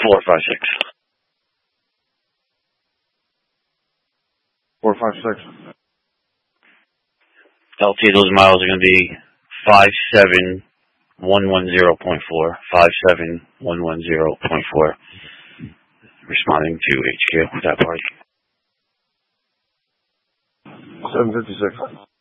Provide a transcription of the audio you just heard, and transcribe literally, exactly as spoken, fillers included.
Four five six. Four five six. L T, those miles are going to be five seven one one zero point four. Five seven one one zero point four. Responding to H Q, that part. Seven fifty six.